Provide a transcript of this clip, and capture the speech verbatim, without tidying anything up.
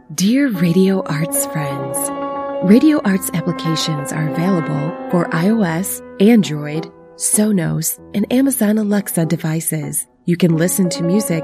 Dear Radio Arts friends, Radio Arts applications are available for iOS, Android, Sonos, and Amazon Alexa devices. You can listen to music